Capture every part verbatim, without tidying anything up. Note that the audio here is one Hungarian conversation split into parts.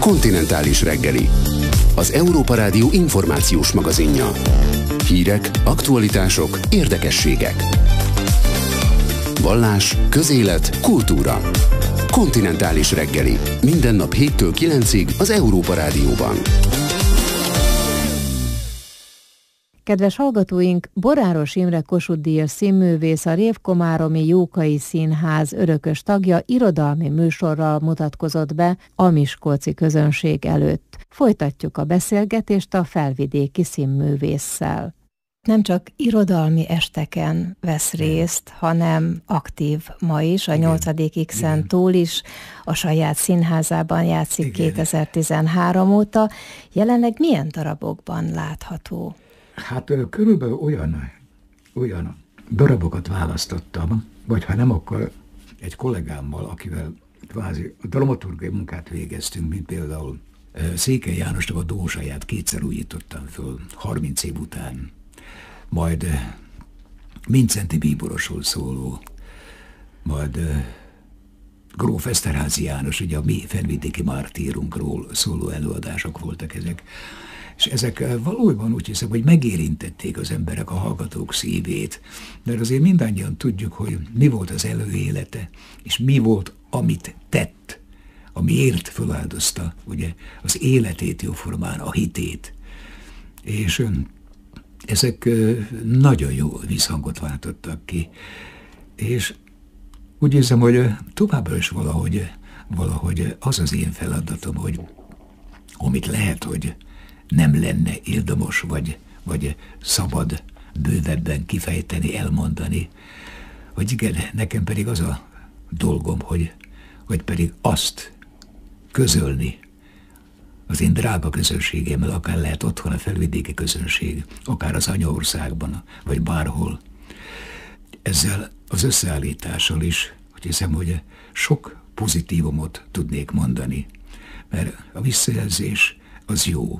Kontinentális reggeli. Az Európa Rádió információs magazinja. Hírek, aktualitások, érdekességek. Vallás, közélet, kultúra. Kontinentális reggeli. Minden nap héttől kilencig az Európa Rádióban. Kedves hallgatóink, Boráros Imre Kossuth-díjas színművész, a Révkomáromi Jókai Színház örökös tagja irodalmi műsorral mutatkozott be a miskolci közönség előtt. Folytatjuk a beszélgetést a felvidéki színművésszel. Nem csak irodalmi esteken vesz részt, hanem aktív ma is, a nyolcadik X-en túl is, a saját színházában játszik. Igen. kétezer-tizenhárom óta. Jelenleg milyen darabokban látható? Hát körülbelül olyan, olyan darabokat választottam, vagy ha nem, akkor egy kollégámmal, akivel kvázi a dramaturgiai munkát végeztünk, mint például Székely Jánosnak a Dózsaját kétszer újítottam föl, harminc év után. Majd Mincenti Bíborosról szóló, majd Gróf Eszterházy János, ugye a mi fennvidéki mártírunkról szóló előadások voltak ezek. És ezek valójában úgy hiszem, hogy megérintették az emberek, a hallgatók szívét, mert azért mindannyian tudjuk, hogy mi volt az előélete, és mi volt, amit tett, amiért feláldozta ugye, az életét jóformán, a hitét. És ezek nagyon jó visszhangot váltottak ki. És úgy érzem, hogy továbbra is valahogy, valahogy az az én feladatom, hogy amit lehet, hogy nem lenne érdemes, vagy, vagy szabad bővebben kifejteni, elmondani, hogy igen, nekem pedig az a dolgom, hogy, hogy pedig azt közölni az én drága közönségemmel, akár lehet otthon a felvidéki közönség, akár az anyaországban, vagy bárhol. Ezzel az összeállítással is, hogy hiszem, hogy sok pozitívumot tudnék mondani, mert a visszajelzés az jó.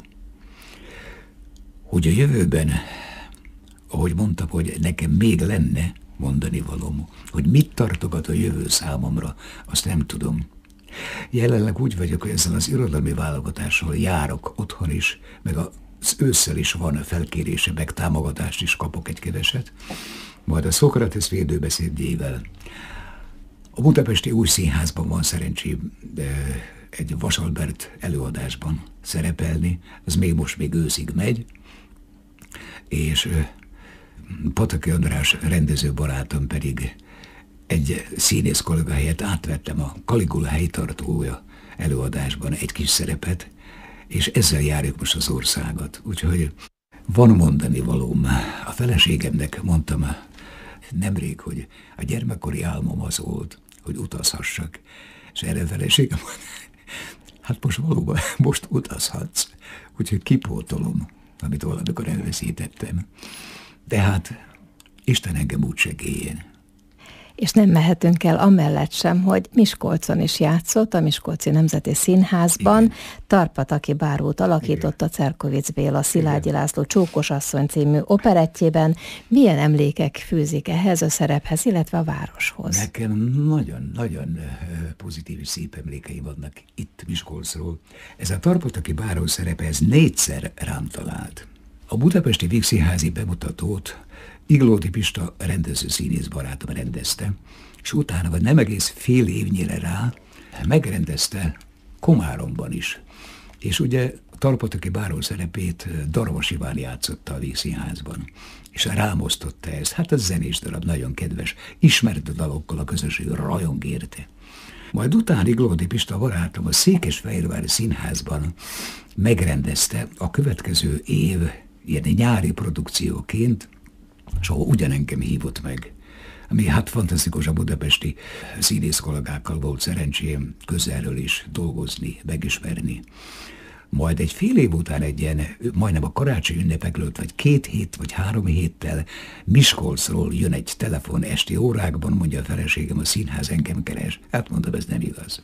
Hogy a jövőben, ahogy mondtam, hogy nekem még lenne mondani valóm, hogy mit tartogat a jövő számomra, azt nem tudom. Jelenleg úgy vagyok, hogy ezzel az irodalmi válogatással járok otthon is, meg az ősszel is van a felkérése, meg támogatást is kapok egy keveset, majd a Szókratész védőbeszédjével. A Budapesti Új Színházban van szerencsém egy Vasalbert előadásban szerepelni, az még most még őszig megy, és Pataki András rendező barátom pedig egy színész kollega helyett átvettem a Caligula helytartója előadásban egy kis szerepet, és ezzel járjuk most az országot. Úgyhogy van mondani valóm. A feleségemnek mondtam nemrég, hogy a gyermekkori álmom az volt, hogy utazhassak, és erre a feleségem mondta, hát most valóban most utazhatsz, úgyhogy kipótolom, amit valamikor elveszítettem. De hát Isten engem úgy segéljen. És nem mehetünk el amellett sem, hogy Miskolcon is játszott, a Miskolci Nemzeti Színházban. Igen. Tarpataki Bárót alakította Cerkovics Béla, Szilágyi László Csókosasszony című operettjében. Milyen emlékek fűzik ehhez a szerephez, illetve a városhoz? Nekem nagyon-nagyon pozitív és szép emlékei vannak itt Miskolcról. Ez a Tarpataki Báró szerepe, ez négyszer rám talált. A budapesti Vígszínházi bemutatót Iglódi Pista rendező színész barátom rendezte, és utána, vagy nem egész fél évnyire rá, megrendezte Komáromban is. És ugye a Tarpataki Báró szerepét Darvas Iván játszotta a Vígszínházban, és rámosztotta ezt. Hát ez zenés darab, nagyon kedves, ismert a dalokkal, a közönség rajong érte. Majd utána Iglódi Pista barátom a Székesfehérvári Színházban megrendezte a következő év ilyen nyári produkcióként, és ahol ugyanengem hívott meg, ami hát fantasztikus, a budapesti színész kollégákkal volt szerencsém közelről is dolgozni, megismerni. Majd egy fél év után egy ilyen, majdnem a karácsony ünnepekről, vagy két hét, vagy három héttel Miskolcról jön egy telefon esti órákban, mondja a feleségem, a színház engem keres. Hát mondom, ez nem igaz.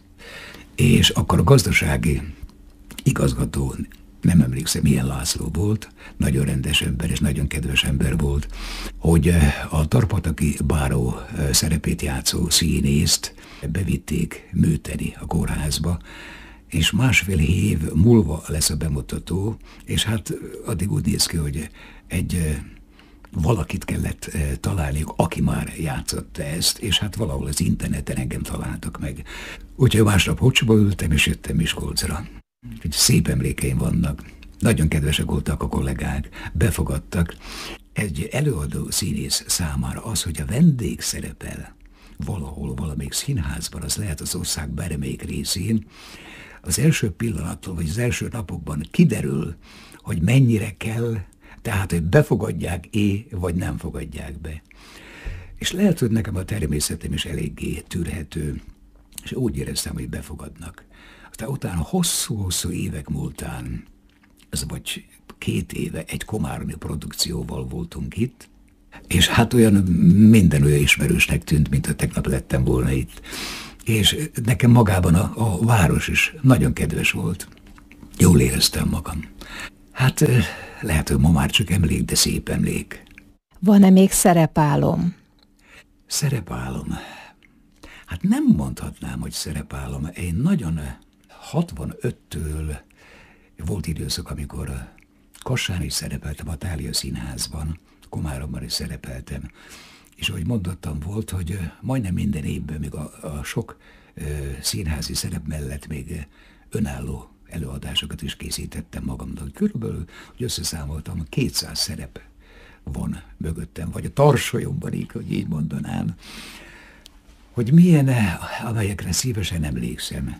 És akkor a gazdasági igazgató, nem emlékszem, milyen László volt, nagyon rendes ember és nagyon kedves ember volt, hogy a Tarpataki Báró szerepét játszó színészt bevitték műteni a kórházba, és másfél év múlva lesz a bemutató, és hát addig úgy néz ki, hogy egy valakit kellett találniuk, aki már játszotta ezt, és hát valahol az interneten engem találtak meg. Úgyhogy másnap Hocsiba ültem, és jöttem Miskolcra. Úgyhogy szép emlékeim vannak. Nagyon kedvesek voltak a kollégák, befogadtak. Egy előadó színész számára az, hogy a vendég szerepel valahol, valamelyik színházban, az lehet az ország bármelyik részén, az első pillanattól, vagy az első napokban kiderül, hogy mennyire kell, tehát, hogy befogadják-é, vagy nem fogadják be. És lehet, hogy nekem a természetem is eléggé tűrhető, és úgy éreztem, hogy befogadnak. Aztán utána hosszú-hosszú évek múltán, ez vagy két éve egy komáromi produkcióval voltunk itt, és hát olyan minden olyan ismerősnek tűnt, mint a tegnap lettem volna itt. És nekem magában a, a város is nagyon kedves volt. Jól éreztem magam. Hát lehet, hogy ma már csak emlék, de szép emlék. Van-e még szerepálom? Szerepálom? Hát nem mondhatnám, hogy szerepálom. Én nagyon hatvanöttől volt időszak, amikor Kassán is szerepeltem, a Thália Színházban, Komáromban is szerepeltem. És ahogy mondottam, volt, hogy majdnem minden évben, még a, a sok ö, színházi szerep mellett még önálló előadásokat is készítettem magamnak. Körülbelül, hogy összeszámoltam, kétszáz szerep van mögöttem, vagy a tarsolyomban, így, hogy így mondanám, hogy milyen, amelyekre szívesen emlékszem.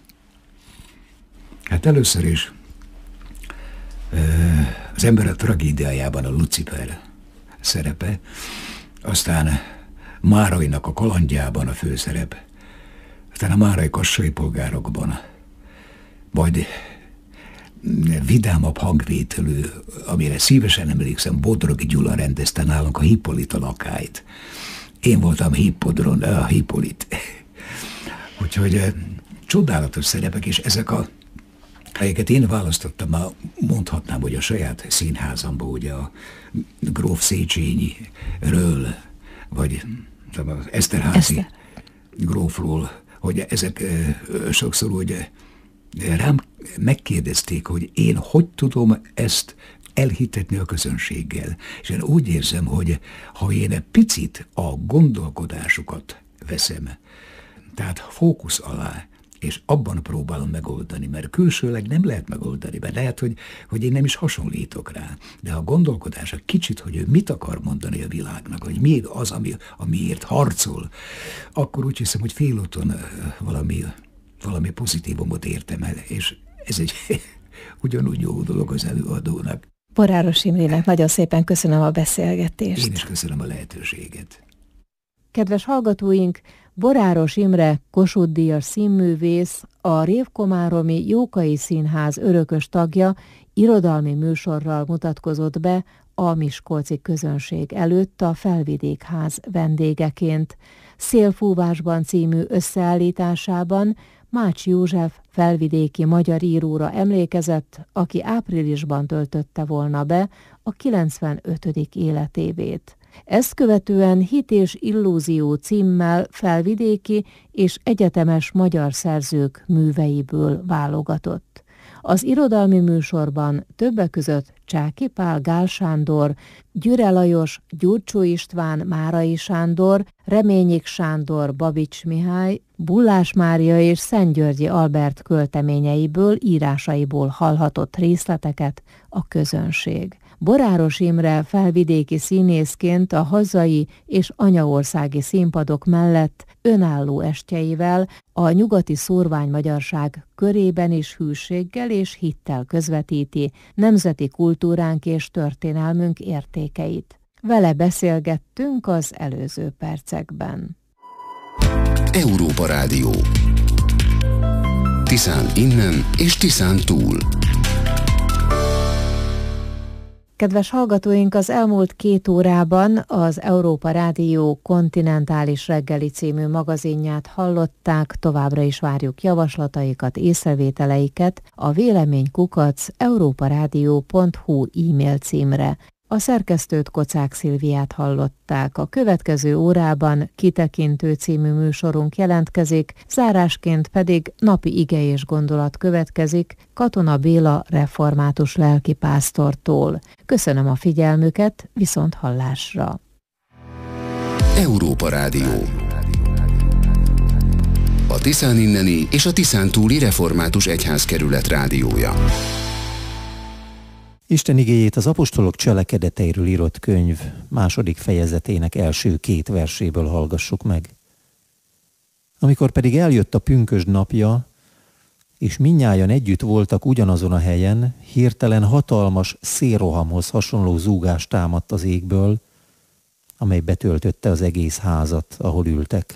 Hát először is ö, az ember a tragédiájában a Lucifer szerepe, aztán Márainak a kalandjában a főszerep, aztán a Márai kassai polgárokban, majd vidámabb hangvételű, amire szívesen emlékszem, Bodrogi Gyula rendezte nálunk a Hippolyta lakályt. Én voltam Hippodron, a Hippolyt. Úgyhogy csodálatos szerepek, és ezek a helyeket én választottam, már mondhatnám, hogy a saját színházamba, ugye a gróf Széchenyiről, vagy az Eszterházi Eszter. grófról, hogy ezek sokszor úgy rám megkérdezték, hogy én hogy tudom ezt elhitetni a közönséggel. És én úgy érzem, hogy ha én egy picit a gondolkodásukat veszem, tehát fókusz alá, és abban próbálom megoldani, mert külsőleg nem lehet megoldani, mert lehet, hogy, hogy én nem is hasonlítok rá. De a gondolkodás a kicsit, hogy ő mit akar mondani a világnak, hogy mi az, ami, amiért harcol, akkor úgy hiszem, hogy félúton valami, valami pozitívumot értem el, és ez egy ugyanúgy jó dolog az előadónak. Boráros Imrének nagyon szépen köszönöm a beszélgetést. Én is köszönöm a lehetőséget. Kedves hallgatóink, Boráros Imre Kossuth-díjas színművész, a Révkomáromi Jókai Színház örökös tagja irodalmi műsorral mutatkozott be a miskolci közönség előtt a Felvidékház vendégeként. Szélfúvásban című összeállításában Mács József felvidéki magyar íróra emlékezett, aki áprilisban töltötte volna be a kilencvenötödik életévét. Ezt követően Hit és illúzió címmel felvidéki és egyetemes magyar szerzők műveiből válogatott. Az irodalmi műsorban többek között Csáky Pál, Gál Sándor, Gyüre Lajos, Gyurcsó István, Márai Sándor, Reményik Sándor, Babics Mihály, Bullás Mária és Szentgyörgyi Albert költeményeiből, írásaiból hallhatott részleteket a közönség. Boráros Imre felvidéki színészként a hazai és anyaországi színpadok mellett önálló estjeivel a nyugati szórványmagyarság körében is hűséggel és hittel közvetíti nemzeti kultúránk és történelmünk értékeit. Vele beszélgettünk az előző percekben. Európa Rádió. Tiszán innen és Tiszán túl. Kedves hallgatóink, az elmúlt két órában az Európa Rádió Kontinentális reggeli című magazinját hallották, továbbra is várjuk javaslataikat, észrevételeiket a véleménykukac európarádió pont hu e-mail címre. A szerkesztőt, Kocák Szilviát hallották. A következő órában Kitekintő című műsorunk jelentkezik, zárásként pedig napi ige és gondolat következik Katona Béla református lelkipásztortól. Köszönöm a figyelmüket, viszont hallásra. Európa Rádió. A Tiszán inneni és a Tiszán túli református egyházkerület rádiója. Isten igéjét az apostolok cselekedeteiről írott könyv második fejezetének első két verséből hallgassuk meg. Amikor pedig eljött a pünkösd napja, és mindnyájan együtt voltak ugyanazon a helyen, hirtelen hatalmas szélrohamhoz hasonló zúgás támadt az égből, amely betöltötte az egész házat, ahol ültek.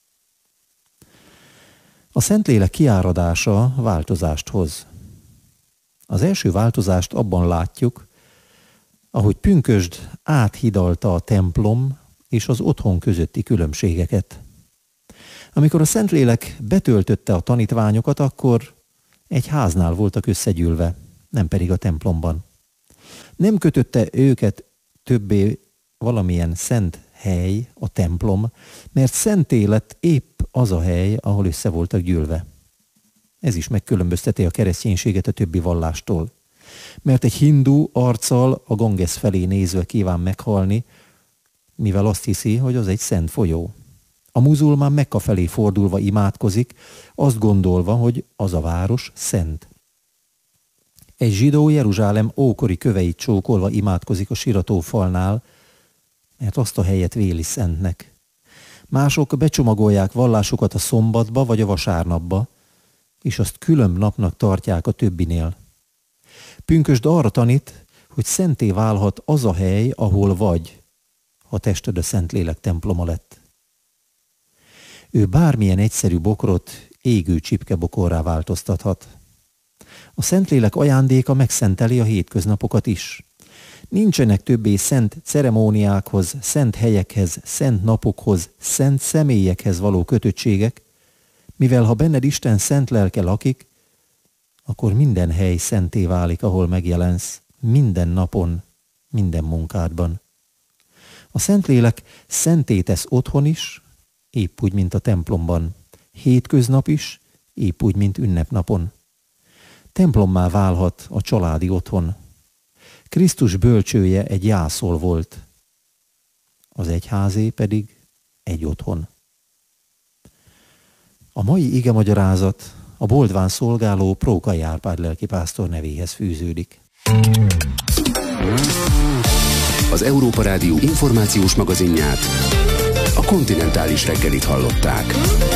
A Szentlélek kiáradása változást hoz. Az első változást abban látjuk, ahogy pünkösd áthidalta a templom és az otthon közötti különbségeket. Amikor a Szentlélek betöltötte a tanítványokat, akkor egy háznál voltak összegyűlve, nem pedig a templomban. Nem kötötte őket többé valamilyen szent hely, a templom, mert szenté lett épp az a hely, ahol össze voltak gyűlve. Ez is megkülönbözteti a kereszténységet a többi vallástól. Mert egy hindu arccal a Ganges felé nézve kíván meghalni, mivel azt hiszi, hogy az egy szent folyó. A muzulmán Mekka felé fordulva imádkozik, azt gondolva, hogy az a város szent. Egy zsidó Jeruzsálem ókori köveit csókolva imádkozik a siratófalnál, mert azt a helyet véli szentnek. Mások becsomagolják vallásukat a szombatba vagy a vasárnapba, és azt külön napnak tartják a többinél. Pünkösd arra tanít, hogy szenté válhat az a hely, ahol vagy, ha tested a Szentlélek temploma lett. Ő bármilyen egyszerű bokrot égő csipkebokorrá változtathat. A Szentlélek ajándéka megszenteli a hétköznapokat is. Nincsenek többé szent ceremóniákhoz, szent helyekhez, szent napokhoz, szent személyekhez való kötöttségek, mivel ha benned Isten szent lelke lakik, akkor minden hely szenté válik, ahol megjelensz, minden napon, minden munkádban. A Szentlélek szenté tesz otthon is, épp úgy, mint a templomban, hétköznap is, épp úgy, mint ünnepnapon. Templommá válhat a családi otthon. Krisztus bölcsője egy jászol volt, az egyházé pedig egy otthon. A mai igemagyarázat a Boldván szolgáló Prókai Árpád lelkipásztor nevéhez fűződik. Az Európa Rádió információs magazinját, a Kontinentális reggelit hallották.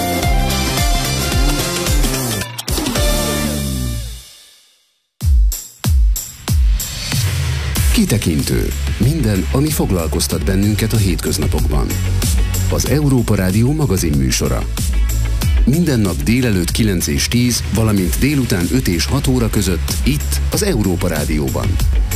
Kitekintő. Minden, ami foglalkoztat bennünket a hétköznapokban. Az Európa Rádió magazin műsora. Minden nap délelőtt kilenc és tíz, valamint délután öt és hat óra között itt az Európa Rádióban.